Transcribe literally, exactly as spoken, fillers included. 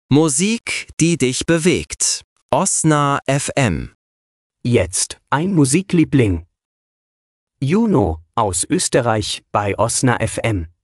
Musik, die dich bewegt. Osna F M. Jetzt ein Musikliebling. Juno aus Österreich bei Osna F M.